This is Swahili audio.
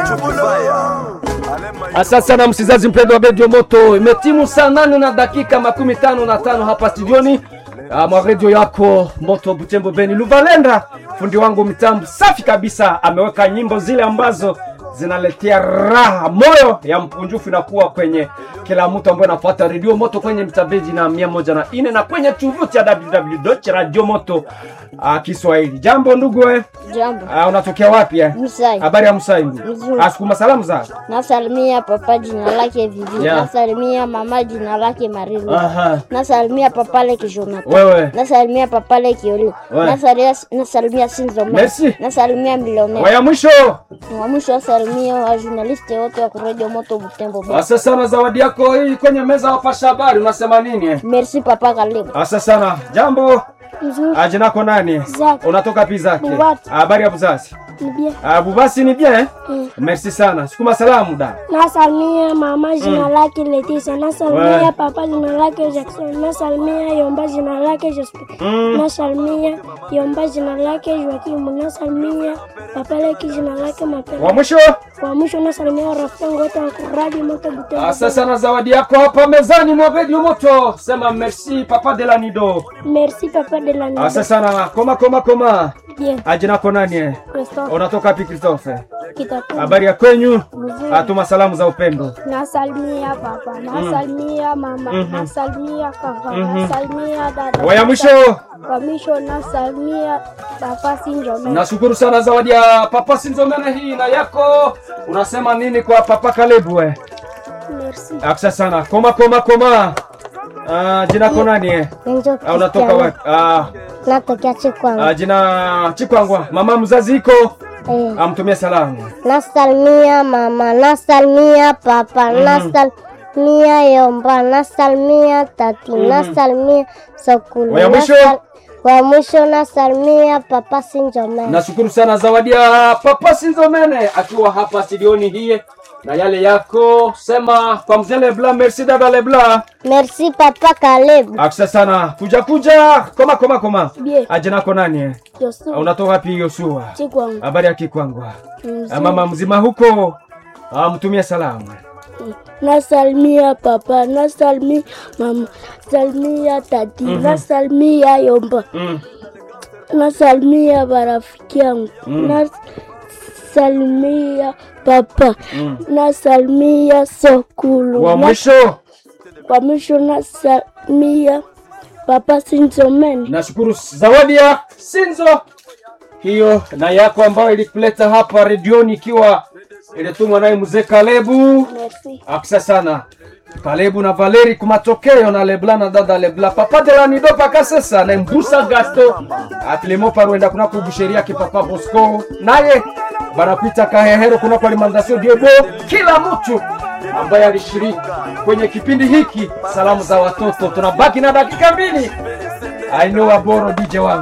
Asante sana msizazi mpendwa wa Radio Moto. Imetimu saa 8 na dakika 55 hapa studioni mwa radio yako Moto Butembo Beni. Luvalenda fundi wangu mitambo safi kabisa ameweka nyimbo zile ambazo zinaletea raha moyo ya mpunjufu na kuwa kwenye kila mtu ambaye anafuata Radio Moto kwenye mtabeji na 104 na kwenye tovuti ya www.radiomoto Kiswahili. Jambo ndugu we? Jambo. Unatokea wapi Msai. Habari ya Msai. Asukuma salamu za. Nasalimia papa jina lake Vivi. Yeah. Nasalimia mama jina lake Marilu. Nasalimia papa lake Jonathan. Wewe. Nasalimia papa lake Oli. Nasalimia Sinzo. Merci. Nasalimia Millionaire. Wa mwisho. Wa mwisho nasalimia wa journaliste wote wa Radio Moto Butembo. Asante sana zawadi yako hii kwenye meza wapasha habari unasema nini? Merci papa Kaleb. Asante sana. Jambo. Mzuri. Jina lako nani? Zaki. Unatoka Pizaki? Habari ya Buzasi? Ni bien. Bubasi ni bien? Merci sana. Sukuma salamu da. Nasalimia mama jina lake Leticia. Nasalimia papa jina lake Jackson. Nasalimia Yomba jina lake Joseph. Nasalimia Yomba jina lake Joaquim. Nasalimia papa lake jina lake Mateo. Wa mwisho? Wa mwisho nasalimia rafiki wangu wote wa Radio Moto Butembo. Asante sana zawadi yako hapa mezani mwa Radio Moto. Sema merci papa de la Nido. Merci papa de la Nido. Asante sana. Koma. Bien. Jina lako nani? Christophe. Unatoka wapi Christophe? Kitatu. Habari ya kwenyu? Atuma salamu za upendo. Nasalimia papa, nasalimia mama, nasalimia kaka, nasalimia dada. Wa mwisho? Wa mwisho nasalimia papa Sinjomene. Nashukuru sana zawadi ya papa Sinjomene hii na yako. Unasema nini kwa papa Kalebu we? Merci. Asante sana. Koma. Jina lako nani? Unatoka wapi? Natokea Chikwangwa. Jina Chikwangwa. Mama mzazi iko? Amtumie salamu. Nasalimia mama, nasalimia papa, nasalimia Yomba, nasalimia tati, nasalimia Sokulu. Wa mwisho nasalimia papa Sinjomene. Nashukuru sana zawadi ya papa Sinjomene akiwa hapa studioni hii na yale yako. Sema kwa mzee Lebla, merci dada Lebla. Merci papa Kaleb. Asante sana. Kuja. Koma. Bien. Jina lako nani? Yosu. Unatoka wapi Yoshua? Chikwangwa. Habari ya Kikwangwa. Mama mzima huko. Mtumie salamu. Nasalimia papa, nasalimia mama, nasalimia tati, nasalimia Yomba. Nasalimia barafiki yangu. Nasalimia papa. Nasalimia Sokulu. Wa mwisho nasalimia papa Sinjomene. Nashukuru zawadi ya Sinzo hiyo na yako ambayo ilikuleta hapa redioni ikiwa ilitumwa naye mzee Kalebu. Merci. Asante sana. Kalebu na Valeri kumatokeo na Lebla na dada Lebla. Papa de la Nido paka sasa na Mbusa Gasto. Atlemo parwenda kuna kubusheria kipapa Bosco. Naye banakuita Kahehero kuna kwa alimantasio Diego. Kila mtu ambaye alishiriki kwenye kipindi hiki salamu za watoto. Tunabaki na dakika 2. I know Aboro DJ wangu.